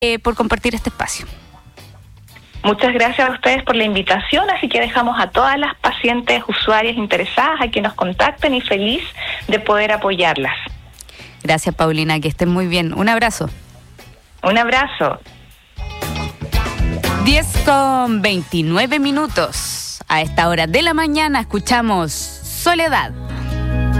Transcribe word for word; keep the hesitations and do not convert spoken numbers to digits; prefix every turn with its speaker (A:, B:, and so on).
A: eh, por compartir este espacio.
B: Muchas gracias a ustedes por la invitación, así que dejamos a todas las pacientes usuarias interesadas a que nos contacten y feliz de poder apoyarlas.
A: Gracias, Paulina, que estén muy bien. Un abrazo.
B: Un abrazo.
A: diez con veintinueve minutos. A esta hora de la mañana escuchamos Soledad.